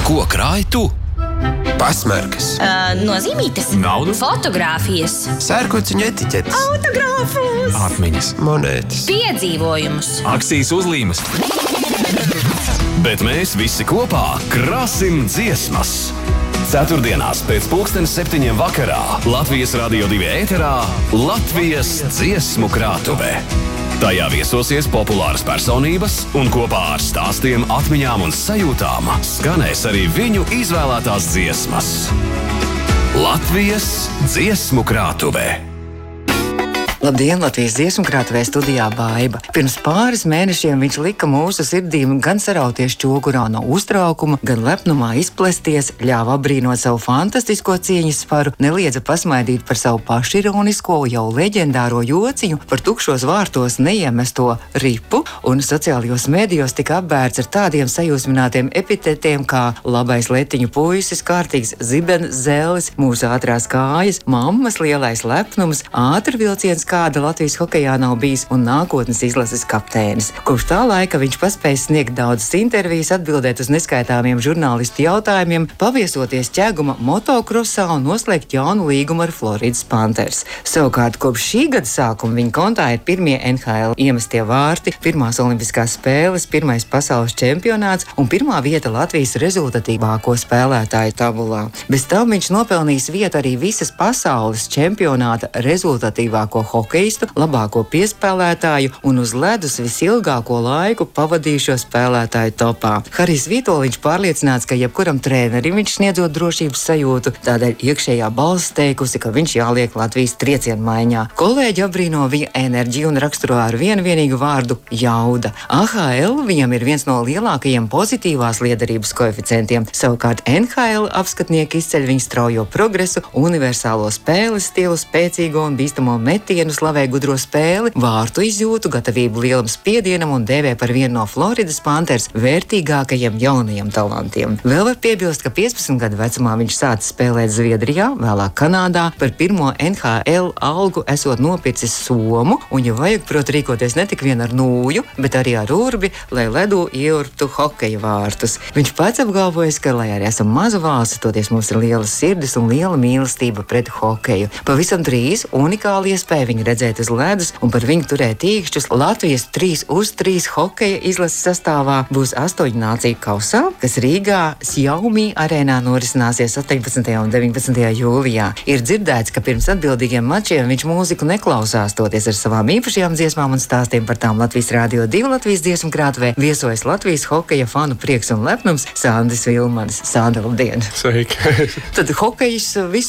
Ko krāj tu? Pasmarkas, Nozīmītes, Naudu? fotogrāfijas, sērkociņu etiķetes, autogrāfus, Atmiņas, monētas. piedzīvojumus. akcijas uzlīmes. Bet mēs visi kopā krāsim dziesmas. Ceturtdienās pēc 7:00 vakarā Latvijas Radio 2 ēterā Latvijas dziesmu krātuve. Tajā viesosies populāras personības un kopā ar stāstiem, atmiņām un sajūtām skanēs arī viņu izvēlētās dziesmas. Latvijas dziesmu krātuve. Labdien, Latvijas dziesmu krātuvē studijā Baiba. Pirms pāris mēnešiem viņš lika mūsu sirdīm gan sarauties čogurā no uztraukuma, gan lepnumā izplesties, ļāva apbrīnot savu fantastisko cieņas sparu, neliedza pasmaidīt par savu pašironisko, jau leģendāro jociņu, par tukšos vārtos neiemesto ripu, un sociālajos medijos tika apbērts ar tādiem sajūsminātiem epitetiem kā labais letiņu puisis, kārtīgs zibens zēlis, mūsu ātrās kājas, mammas lielais lepnums, ātrvilciens, kāda Latvijas hokejā nav bijis, un nākotnes izlases kapteinis. Kopš tā laika viņš paspējis sniegt daudzas intervijas, atbildēt uz neskaitāmiem žurnālistu jautājumiem, paviesoties ķēguma motokrosā un noslēgt jaunu līgumu ar Floridas Panthers. Savukārt, kopš šī gada sākuma viņa kontā ir pirmie NHL iemestie vārti, pirmās olimpiskās spēles, pirmais pasaules čempionāts un pirmā vieta Latvijas rezultatīvāko spēlētāju tabulā. Bez tam viņš nopelnījis vietu arī visas pasaules čempionāta rezultatīvāko hokeistu, labāko piespēlētāju un uz ledus visilgāko laiku pavadījušo spēlētāju topā. Harijs Vitoļņš pārliecināts, ka jebkuram trenerim viņš sniedzot drošības sajūtu, tādēļ iekšējā balss teikusi, ka viņš jāliek Latvijas triecienmaiņā. Kolēģi apbrīno viņa enerģiju un raksturo ar vienīgu vārdu jauda. AHL viņam ir viens no lielākajiem pozitīvās liederības koeficientiem. Savukārt NHL apskatnieki izceļ viņa straujo progresu, universālo spēles stilu, spēcīgo un bīstamo metienu, slavē gudro spēli, vārtu izjūtu, gatavību lielam spiedienam un dēvē par vienu no Floridas Panthers vērtīgākajiem jaunajiem talantiem. Vēl var piebilst, ka 15 gadu vecumā viņš sācis spēlēt Zviedrijā, vēlāk Kanādā, par pirmo NHL algu esot nopircis somu, un, ja vajag, prot rīkoties ne tik vien ar nūju, bet arī ar urbi, lai ledū ieurptu hokeja vārtus. Viņš pats apgalvojas, ka, lai arī esam maza valsts, toties mums ir lielas sirdis un liela mīlestība pret hokeju. Pavisam drīz unikāla iespēja viņu redzēt uz ledus un par viņu turēt īkšķus Latvijas 3-uz-3 hokeja izlases sastāvā būs 8 nāciju kausā, kas Rīgā Xiaomi arēnā norisināsies 18. un 19. jūlijā. Ir dzirdēts, ka pirms atbildīgiem mačiem viņš mūziku neklausās, toties ar savām īpašajām dziesmām un stāstiem par tām Latvijas Radio 2 Latvijas dziesmu krātuvē viesojas Latvijas hokeja fanu prieks un lepnums Sandis Vilmanis. Sanda, labdien! Sveiki! Tad hokejs visu